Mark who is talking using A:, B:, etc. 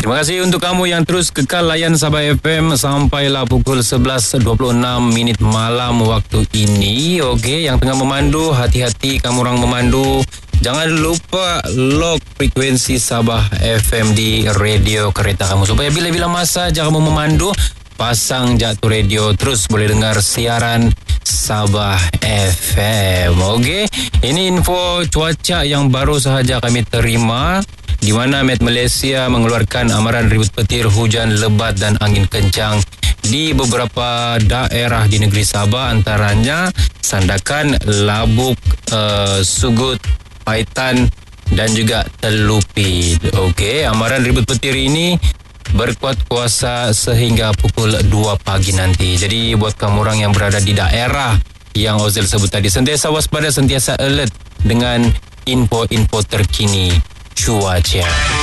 A: Terima kasih untuk kamu yang terus kekal layan Sabah FM sampailah pukul 11.26 malam waktu ini. Okey, yang tengah memandu, hati-hati kamu orang memandu. Jangan lupa lock frekuensi Sabah FM di radio kereta kamu supaya bila-bila masa kamu memandu, pasang jatuh radio, terus boleh dengar siaran Sabah FM. Okey, ini info cuaca yang baru sahaja kami terima, di mana Met Malaysia mengeluarkan amaran ribut petir, hujan lebat dan angin kencang di beberapa daerah di negeri Sabah, antaranya Sandakan, Labuk, Sugut, Paitan dan juga Telupit. Okey, amaran ribut petir ini berkuat kuasa sehingga pukul 2 pagi nanti. Jadi buat kamu orang yang berada di daerah yang Ozil sebut tadi, sentiasa waspada, sentiasa alert dengan info-info terkini cuaca.